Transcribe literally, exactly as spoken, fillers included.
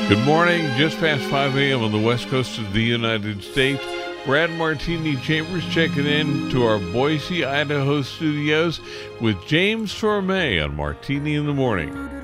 Good morning, just past five a.m. on the west coast of the United States. Brad Martini Chambers checking in to our Boise, Idaho studios with James Torme on Martini in the Morning.